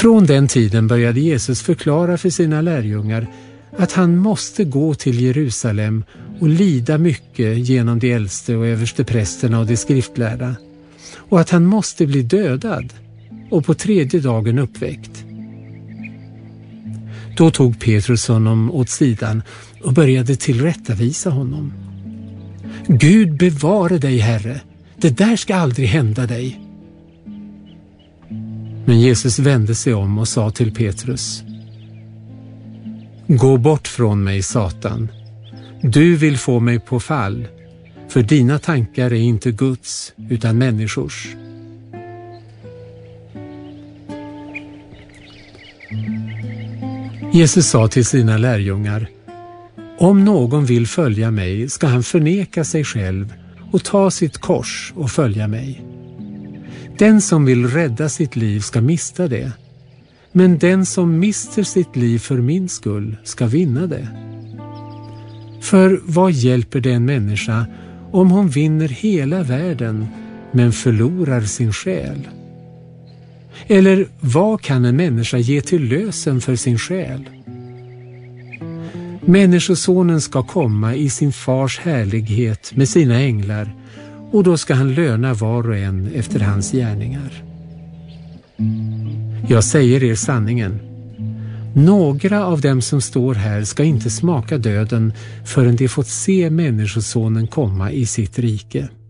Från den tiden började Jesus förklara för sina lärjungar att han måste gå till Jerusalem och lida mycket genom de äldste och översteprästerna och de skriftlärda, och att han måste bli dödad och på tredje dagen uppväckt. Då tog Petrus honom åt sidan och började tillrättavisa honom. Gud bevare dig, Herre, det där ska aldrig hända dig. Men Jesus vände sig om och sa till Petrus: Gå bort från mig, Satan. Du vill få mig på fall, för dina tankar är inte Guds utan människors. Jesus sa till sina lärjungar: Om någon vill följa mig ska han förneka sig själv och ta sitt kors och följa mig. Den som vill rädda sitt liv ska mista det, men den som mister sitt liv för min skull ska vinna det. För vad hjälper det en människa om hon vinner hela världen men förlorar sin själ? Eller vad kan en människa ge till lösen för sin själ? Människosonen ska komma i sin fars härlighet med sina änglar, och då ska han löna var och en efter hans gärningar. Jag säger er sanningen. Några av dem som står här ska inte smaka döden förrän de fått se Människosonen komma i sitt rike.